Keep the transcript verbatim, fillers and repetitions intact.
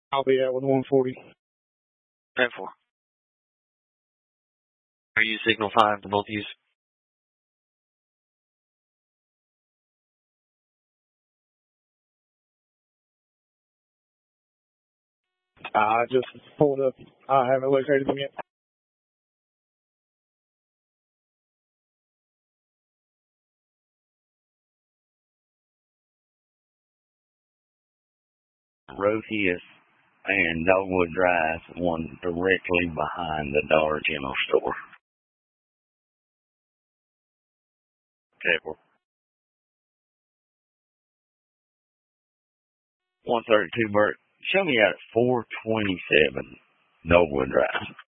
I'll be out with one forty. ten four. Are you signal five to both of you? I just pulled up. I haven't located them yet. Rothius and Dogwood Drive, one directly behind the Dollar General store. ten four. one thirty-two, Bert. Show me out at four twenty-seven Dogwood Drive.